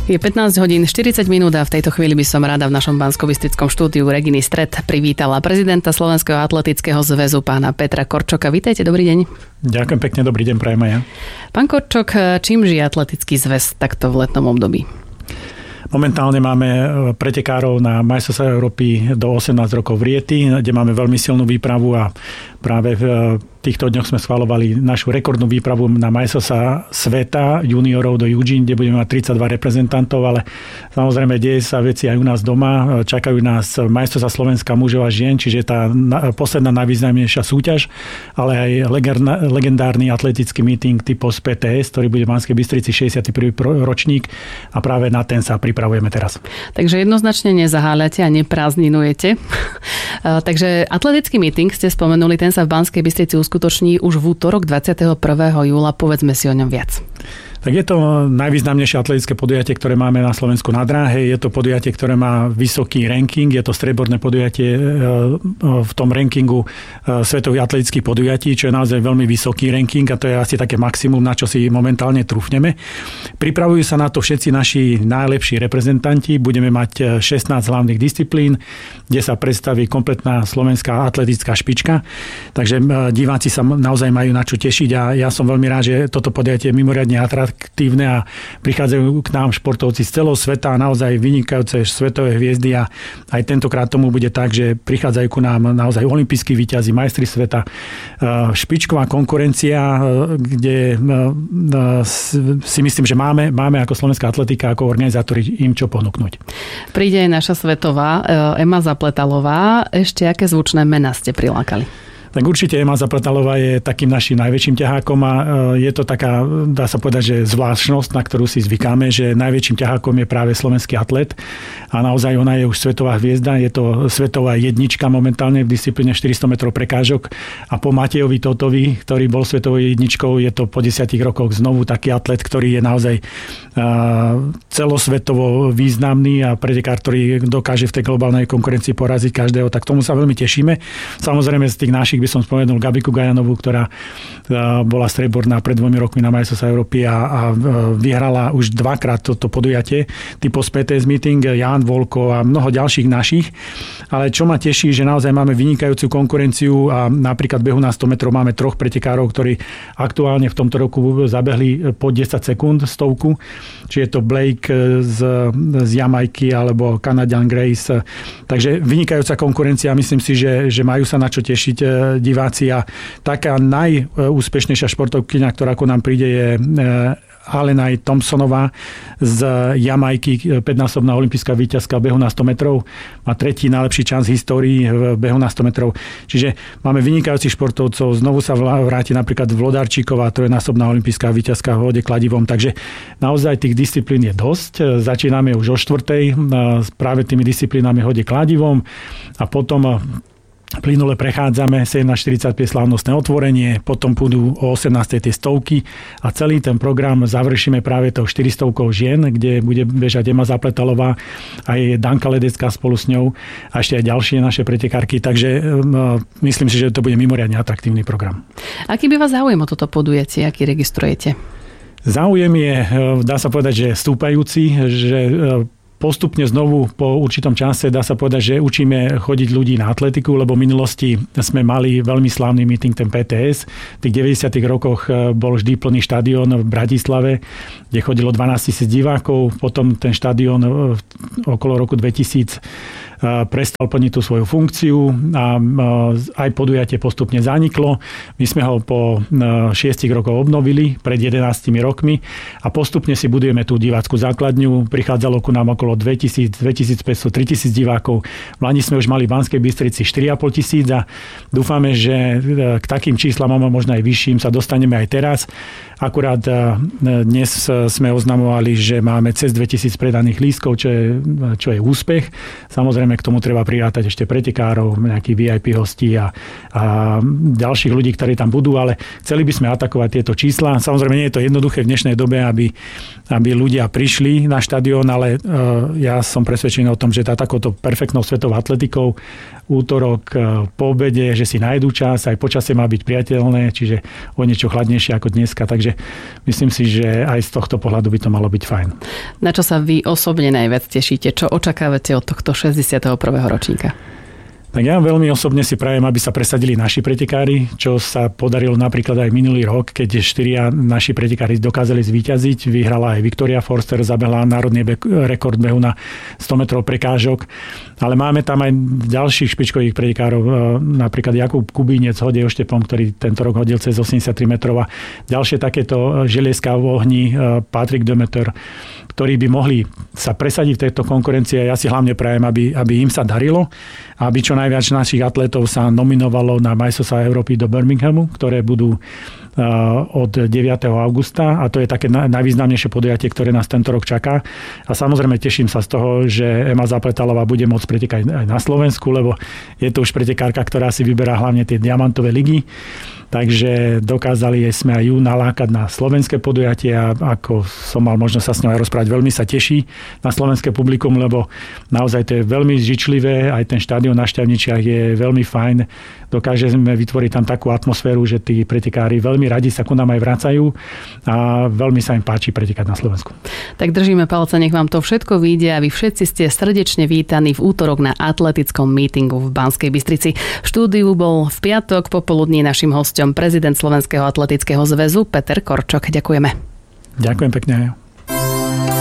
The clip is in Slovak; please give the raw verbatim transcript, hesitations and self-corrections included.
Je pätnásť hodín štyridsať minút a v tejto chvíli by som rada v našom banskobystrickom štúdiu Reginy Stret privítala prezidenta Slovenského atletického zväzu pána Petra Korčoka. Vítajte, dobrý deň. Ďakujem pekne, dobrý deň, prajem aj ja. Pán Korčok, čím žije atletický zväz takto v letnom období? Momentálne máme pretekárov na majstrovstvá Európy do osemnásť rokov v Rieti, kde máme veľmi silnú výpravu a práve v týchto dňoch sme schvaľovali našu rekordnú výpravu na majstrovstvá sveta juniorov do Eugene, kde budeme mať tridsaťdva reprezentantov, ale samozrejme deje sa veci aj u nás doma. Čakajú nás majstrovstvá Slovenska mužov a žien, čiže tá posledná najvýznamnejšia súťaž, ale aj legendárny atletický meeting typos pé té es, ktorý bude v Banskej Bystrici šesťdesiaty prvý ročník a práve na ten sa pripravujeme teraz. Takže jednoznačne nezaháľate a neprázdninujete. Takže atletický meeting ste spomenuli, ten sa v Banskej Bystrici uskutoční už v útorok dvadsiateho prvého júla. Povedzme si o ňom viac. Tak je to najvýznamnejšie atletické podujatie, ktoré máme na Slovensku na dráhe. Je to podujatie, ktoré má vysoký ranking. Je to strieborné podujatie v tom rankingu svetových atletických podujatí, čo je naozaj veľmi vysoký ranking a to je asi také maximum, na čo si momentálne trúfneme. Pripravujú sa na to všetci naši najlepší reprezentanti. Budeme mať šestnásť hlavných disciplín, kde sa predstaví kompletná slovenská atletická špička. Takže diváci sa naozaj majú na čo tešiť a ja som veľmi rád, že toto podujatie je mimoriadne atraktívne a prichádzajú k nám športovci z celého sveta a naozaj vynikajúce svetové hviezdy a aj tentokrát tomu bude tak, že prichádzajú ku nám naozaj olympijskí víťazi, majstri sveta, špičková konkurencia, kde si myslím, že máme, máme ako slovenská atletika, ako organizátori im čo ponúknuť. Príde aj naša svetová Ema Zapletalová. Ešte aké zvučné mená ste prilákali? Tak určite Ema Zapletalová je takým našim najväčším ťahákom a je to taká, dá sa povedať, že zvláštnosť, na ktorú si zvykáme, že najväčším ťahákom je práve slovenský atlet a naozaj ona je už svetová hviezda, je to svetová jednička momentálne v disciplíne štyristo metrov prekážok a po Matejovi Totovi, ktorý bol svetovou jedničkou, je to po desiatich rokoch znovu taký atlet, ktorý je naozaj celosvetovo významný a pretekár, ktorý dokáže v tej globálnej konkurencii poraziť každého, tak tomu sa veľmi tešíme. Samozrejme z tých našich by som spomenul Gabiku Gajanovú, ktorá bola strieborná pred dvomi rokmi na majstrovstvách Európy a, a vyhrala už dvakrát toto podujatie typos pé té es meeting, Ján Volko a mnoho ďalších našich. Ale čo ma teší, že naozaj máme vynikajúcu konkurenciu a napríklad behu na sto metrov máme troch pretekárov, ktorí aktuálne v tomto roku zabehli po desať sekúnd stovku. Či je to Blake z, z Jamajky alebo Canadian Grace. Takže vynikajúca konkurencia. Myslím si, že, že majú sa na čo tešiť diváci a taká najúspešnejšia športovkyňa, ktorá ku nám príde, je Alenaj Thompsonová z Jamajky, päťnásobná olympijská víťazka v behu na sto metrov. Má tretí najlepší čas v histórii v behu na sto metrov. Čiže máme vynikajúcich športovcov. Znovu sa vráti napríklad Vlodarčíková, trojnásobná olympijská víťazka v hode kladivom. Takže naozaj tých disciplín je dosť. Začíname už o štvrtej práve tými disciplínami hode kladivom a potom plynule prechádzame sedemnásť štyridsaťpäť slávnostné otvorenie, potom budú o osemnástej tie stovky a celý ten program završíme práve tou štyristovkou žien, kde bude bežať Ema Zapletalová aj Danka Ledecká spolu s ňou a ešte aj ďalšie naše pretekárky, takže myslím si, že to bude mimoriadne atraktívny program. Aký by vás záujem o toto podujatie, aký registrujete? Záujem je, dá sa povedať, že stúpajúci, že postupne znovu po určitom čase dá sa povedať, že učíme chodiť ľudí na atletiku, lebo v minulosti sme mali veľmi slávny meeting, ten pé té es. V tých deväťdesiatych rokoch bol vždy plný štadión v Bratislave, kde chodilo dvanásť tisíc divákov. Potom ten štadión okolo roku dvetisíc prestal plniť tú svoju funkciu a aj podujatie postupne zaniklo. My sme ho po šiestich rokoch obnovili pred jedenástimi rokmi a postupne si budujeme tú divácku základňu. Prichádzalo ku nám okolo dvetisíc, dvetisícpäťsto, tritisíc divákov. V Lani sme už mali v Banskej Bystrici štyri a pol tisíc a dúfame, že k takým číslam, možno aj vyšším, sa dostaneme aj teraz. Akurát dnes sme oznamovali, že máme cez dvetisíc predaných lístkov, čo je, čo je úspech. Samozrejme, k tomu treba prirátať ešte pretekárov, nejakých vé í pé hostí a, a ďalších ľudí, ktorí tam budú, ale chceli by sme atakovať tieto čísla. Samozrejme, nie je to jednoduché v dnešnej dobe, aby, aby ľudia prišli na štadión, ale uh, ja som presvedčený o tom, že tá takouto perfektnou svetovou atletikou útorok po obede, že si nájdú čas, aj počasie má byť priateľné, čiže o niečo chladnejšie ako dneska, takže takže myslím si, že aj z tohto pohľadu by to malo byť fajn. Na čo sa vy osobne najviac tešíte? Čo očakávate od tohto šesťdesiateho prvého ročníka? Tak ja veľmi osobne si prajem, aby sa presadili naši pretekári, čo sa podarilo napríklad aj minulý rok, keď štyria naši pretekári dokázali zvíťaziť. Vyhrala aj Viktoria Forster, zabehla národný rekord behu na sto metrov prekážok. Ale máme tam aj ďalších špičkových pretekárov, napríklad Jakub Kubínec hodej oštepom, ktorý tento rok hodil cez osemdesiattri metrov. A ďalšie takéto želieska v ohni, Patrik Demeter, ktorí by mohli sa presadiť v tejto konkurencii. Ja si hlavne prajem, aby, aby im sa darilo, aby čo najviac našich atletov sa nominovalo na majstrovstvá Európy do Birminghamu, ktoré budú od deviateho augusta a to je také najvýznamnejšie podujatie, ktoré nás tento rok čaká. A samozrejme teším sa z toho, že Ema Zapletalová bude môcť pretekať aj na Slovensku, lebo je to už pretekárka, ktorá si vyberá hlavne tie diamantové ligy. Takže dokázali sme aj ju nalákať na slovenské podujatie a ako som mal možnosť sa s ňou aj rozprávať, veľmi sa teší na slovenské publikum, lebo naozaj to je veľmi žičlivé, aj ten štádion na Šťavničiach je veľmi fajn. Dokážeme vytvoriť tam takú atmosféru, že tí pretekári veľmi radi sa ku nám aj vracajú a veľmi sa im páči pretekať na Slovensku. Tak držíme palce, nech vám to všetko vyjde a vy všetci ste srdečne vítaní v útorok na atletickom mítingu v Banskej Bystrici. V štúdiu bol v piatok popoludní našim hosťom prezident Slovenského atletického zväzu Peter Korčok. Ďakujeme. Ďakujem pekne.